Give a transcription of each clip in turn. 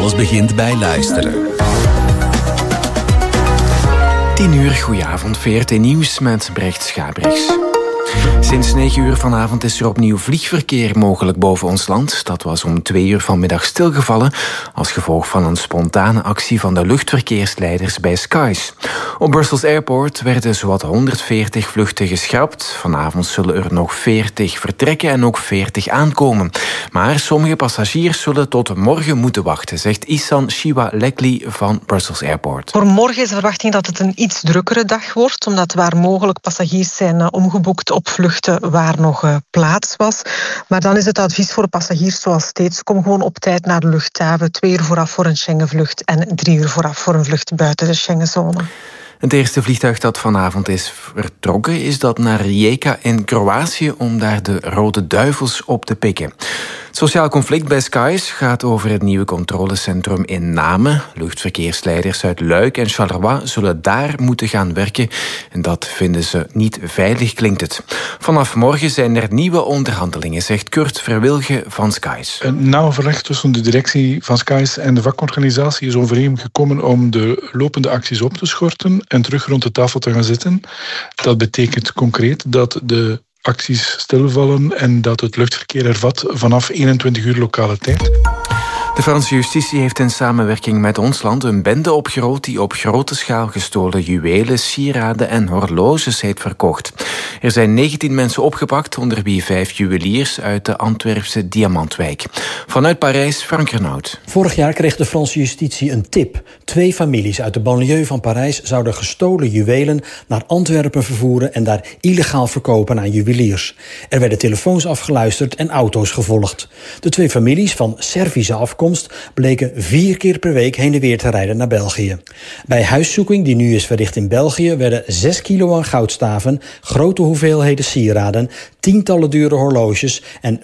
Alles begint bij luisteren. 10:00, goedenavond, VRT Nieuws met Brecht Schabrichs. Sinds 9:00 vanavond is er opnieuw vliegverkeer mogelijk boven ons land. Dat was om 2:00 vanmiddag stilgevallen als gevolg van een spontane actie van de luchtverkeersleiders bij Skies. Op Brussels Airport werden zowat 140 vluchten geschrapt. Vanavond zullen er nog 40 vertrekken en ook 40 aankomen. Maar sommige passagiers zullen tot morgen moeten wachten, zegt Ihsan Shiwa-Lekli van Brussels Airport. Voor morgen is de verwachting dat het een iets drukkere dag wordt, omdat waar mogelijk passagiers zijn omgeboekt op vluchten waar nog plaats was. Maar dan is het advies voor passagiers zoals steeds: kom gewoon op tijd naar de luchthaven, 2 uur vooraf voor een Schengenvlucht en 3 uur vooraf voor een vlucht buiten de Schengenzone. Het eerste vliegtuig dat vanavond is vertrokken is dat naar Rijeka in Kroatië om daar de Rode Duivels op te pikken. Het sociaal conflict bij Skies gaat over het nieuwe controlecentrum in Namen. Luchtverkeersleiders uit Luik en Charleroi zullen daar moeten gaan werken. En dat vinden ze niet veilig, klinkt het. Vanaf morgen zijn er nieuwe onderhandelingen, zegt Kurt Verwilge van Skies. Een overleg tussen de directie van Skies en de vakorganisatie is overeengekomen om de lopende acties op te schorten en terug rond de tafel te gaan zitten. Dat betekent concreet dat de acties stilvallen en dat het luchtverkeer hervat vanaf 21 uur lokale tijd. De Franse justitie heeft in samenwerking met ons land een bende opgerold die op grote schaal gestolen juwelen, sieraden en horloges heeft verkocht. Er zijn 19 mensen opgepakt, onder wie 5 juweliers uit de Antwerpse Diamantwijk. Vanuit Parijs, Frank Renaud. Vorig jaar kreeg de Franse justitie een tip. 2 families uit de banlieue van Parijs zouden gestolen juwelen naar Antwerpen vervoeren en daar illegaal verkopen aan juweliers. Er werden telefoons afgeluisterd en auto's gevolgd. De 2 families van Servische afkomst bleken 4 keer per week heen en weer te rijden naar België. Bij huiszoeking, die nu is verricht in België, werden 6 kilo aan goudstaven, grote hoeveelheden sieraden, tientallen dure horloges en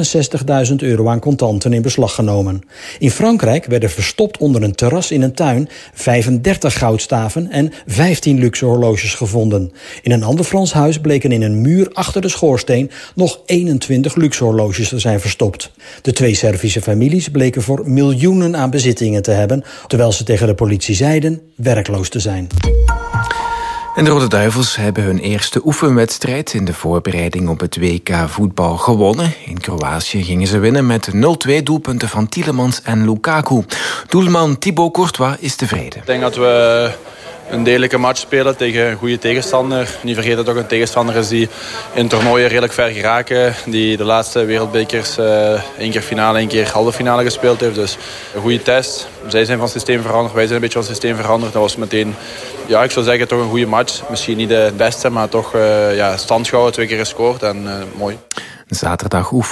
€65.000 aan contanten in beslag genomen. In Frankrijk werden verstopt onder een terras in een tuin 35 goudstaven en 15 luxe horloges gevonden. In een ander Frans huis bleken in een muur achter de schoorsteen nog 21 luxe horloges te zijn verstopt. De 2 Servische families bleken voor miljoenen aan bezittingen te hebben, terwijl ze tegen de politie zeiden werkloos te zijn. En de Rode Duivels hebben hun eerste oefenwedstrijd in de voorbereiding op het WK voetbal gewonnen. In Kroatië gingen ze winnen met 0-2 doelpunten van Tielemans en Lukaku. Doelman Thibaut Courtois is tevreden. Ik denk dat we een degelijke match spelen tegen een goede tegenstander. Niet vergeten dat het ook een tegenstander is die in toernooien redelijk ver geraken. Die de laatste wereldbekers 1 keer finale, 1 keer halve finale gespeeld heeft. Dus een goede test. Zij zijn van systeem veranderd, wij zijn een beetje van systeem veranderd. Dat was meteen, ja, ik zou zeggen, toch een goede match. Misschien niet de beste, maar toch stand gehouden, 2 keer gescoord en mooi. Zaterdag